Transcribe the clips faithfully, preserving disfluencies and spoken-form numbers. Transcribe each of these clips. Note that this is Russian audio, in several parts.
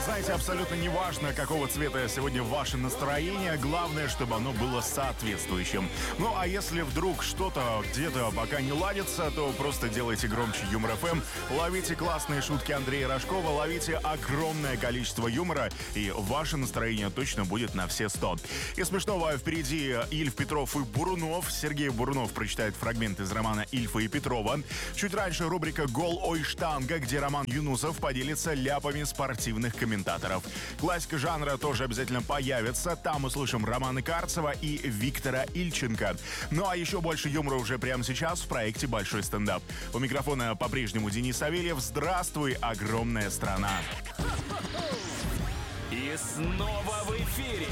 знаете, абсолютно неважно, какого цвета сегодня ваше настроение, главное, чтобы оно было соответствующим. Ну, а если вдруг что-то где-то пока не ладится, то просто делайте громче Юмор эф эм, ловите классные шутки Андрея Рожкова, ловите огромное количество юмора, и ваше настроение точно будет на все сто. И смешного впереди Ильф, Петров и Бурунов. Сергей Бурунов прочитает фрагмент из романа Ильфа и Петрова. Чуть раньше рубрика «Гол ой штанга», где Роман Юнусов поделится ляпами спортивных комментаторов. Классика жанра тоже обязательно появится. Там услышим Романа Карцева и Виктора Ильченко. Ну а еще больше юмора уже прямо сейчас в проекте «Большой стендап». У микрофона по-прежнему Денис Савельев. Здравствуй, огромная страна! И снова в эфире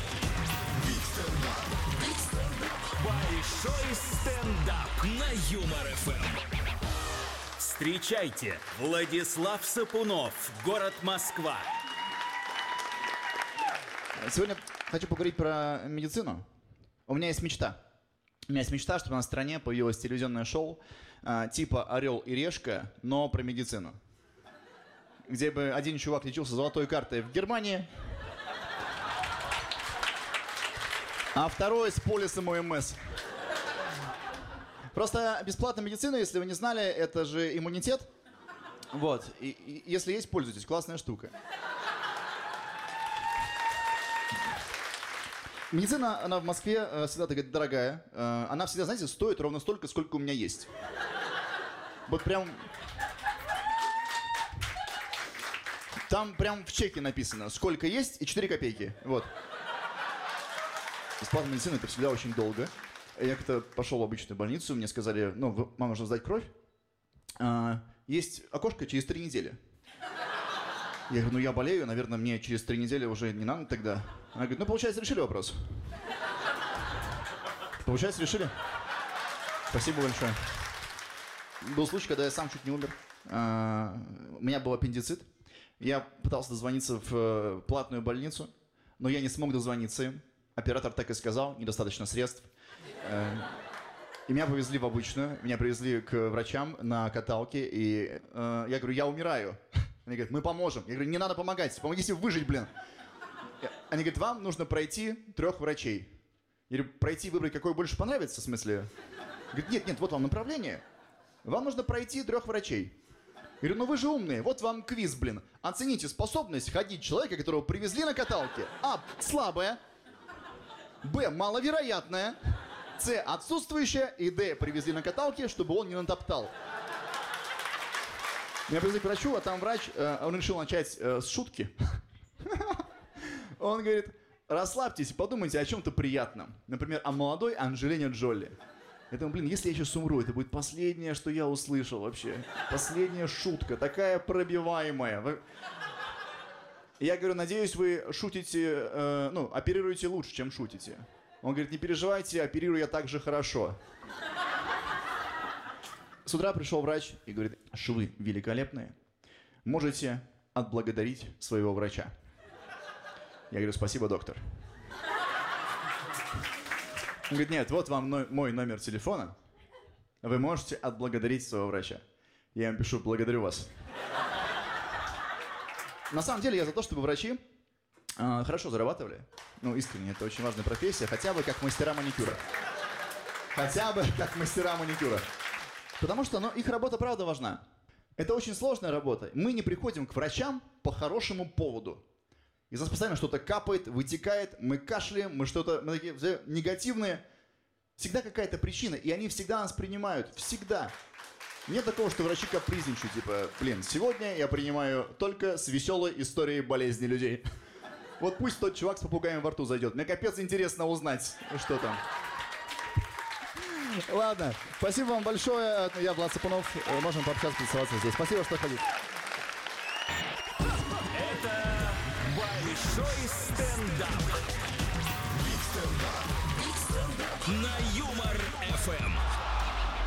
Большой стендап на Юмор эф эм. Встречайте, Владислав Сапунов, город Москва. Сегодня хочу поговорить про медицину. У меня есть мечта. У меня есть мечта, чтобы на стране появилось телевизионное шоу э, типа «Орел и решка», но про медицину. Где бы один чувак лечился золотой картой в Германии, а второй с полисом ОМС. Просто бесплатная медицина, если вы не знали, это же иммунитет. Вот. И, и если есть, пользуйтесь. Классная штука. Медицина, она в Москве э, всегда такая дорогая. Э, она всегда, знаете, стоит ровно столько, сколько у меня есть. Вот прям... Там прям в чеке написано, сколько есть и четыре копейки. Вот. Бесплатная медицина — это всегда очень долго. Я как-то пошел в обычную больницу, мне сказали, ну, вам нужно сдать кровь. А, есть окошко через три недели. Я говорю, ну я болею, наверное, мне через три недели уже не надо тогда. Она говорит, ну, получается, решили вопрос. Получается, решили? Спасибо большое. Был случай, когда я сам чуть не умер. А, у меня был аппендицит. Я пытался дозвониться в платную больницу, но я не смог дозвониться им. Оператор так и сказал, недостаточно средств. И меня повезли в обычную, меня привезли к врачам на каталке, и э, я говорю, я умираю. Они говорят, мы поможем. Я говорю, не надо помогать, помогите выжить, блин. Они говорят, вам нужно пройти трех врачей. Я говорю, пройти, выбрать, какой больше понравится, в смысле? Говорит, нет, нет, вот вам направление. Вам нужно пройти трех врачей. Я говорю, ну вы же умные, вот вам квиз, блин. Оцените способность ходить человека, которого привезли на каталке. А, слабая. Б, маловероятная. С, отсутствующая. И Д, привезли на каталке, чтобы он не натоптал. Меня привезли к врачу, а там врач, э, он решил начать э, с шутки. Он говорит, расслабьтесь и подумайте о чем-то приятном. Например, о молодой Анджелине Джоли. Я думаю, блин, если я сейчас умру, это будет последнее, что я услышал вообще. Последняя шутка, такая пробиваемая. Я говорю, надеюсь, вы шутите, э, ну, оперируете лучше, чем шутите. Он говорит, не переживайте, оперирую я так же хорошо. С утра пришел врач и говорит, швы великолепные. Можете отблагодарить своего врача. Я говорю, спасибо, доктор. Он говорит, нет, вот вам но- мой номер телефона. Вы можете отблагодарить своего врача. Я ему пишу, благодарю вас. На самом деле я за то, чтобы врачи э, хорошо зарабатывали. Ну, искренне, это очень важная профессия. Хотя бы как мастера маникюра. Хотя бы как мастера маникюра. Потому что, ну, их работа правда важна. Это очень сложная работа. Мы не приходим к врачам по хорошему поводу. Из нас постоянно что-то капает, вытекает, мы кашляем, мы что-то, мы такие все негативные. Всегда какая-то причина, и они всегда нас принимают. Всегда. Нет такого, что врачи капризничают, типа, блин, сегодня я принимаю только с веселой историей болезни людей. Вот пусть тот чувак с попугаем во рту зайдет. Мне капец интересно узнать, что там. Ладно, спасибо вам большое. Я Влад Сапунов. Можем пообщаться, представаться здесь. Спасибо, что ходите. Это Большой стендап. На Юмор эф эм.